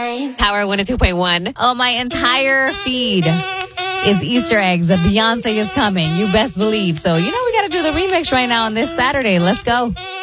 Power 102.1. Oh, my entire feed is Easter eggs. Beyonce is coming. You best believe. So, we got to do the remix right now on this Saturday. Let's go.